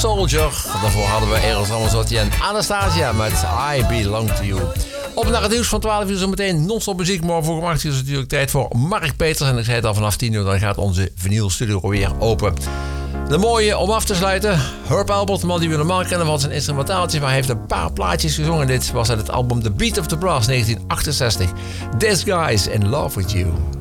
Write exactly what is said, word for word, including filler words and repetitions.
Soldier. Daarvoor hadden we Eros Ramazzotti en Anastasia met I Belong To You. Op naar het nieuws van twaalf uur zo meteen non-stop muziek. Maar voor acht uur is het natuurlijk tijd voor Mark Peters. En ik zei het al, vanaf tien uur dan gaat onze vinylstudio weer open. De mooie om af te sluiten. Herb Alpert, man die we normaal kennen van zijn instrumentaaltje, maar hij heeft een paar plaatjes gezongen. Dit was uit het album The Beat of the Brass negentien achtenzestig. This Guy's In Love With You.